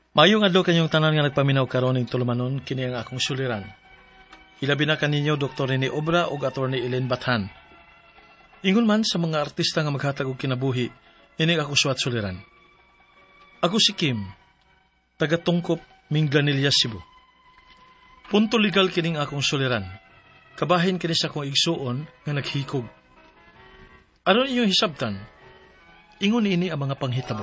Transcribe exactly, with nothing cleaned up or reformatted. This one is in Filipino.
Mayong adlaw kanyong tanan nga nagpaminaw karon ning tulumanon kini ang akong suliran. Ilabi na kaninyo Doktor Rene Obra ug Attorney Ellen Bathan. Ingon man sa mga artista nga maghatag og kinabuhi, ini ako suwat suliran. Ako si Kim, taga Tungkop, Minglanilla, Cebu. Punto legal kining akong suliran. Kabahin kini sa akong igsuon nga naghikog. Aron inyong hisabtan, ingon ini ang mga panghitabo.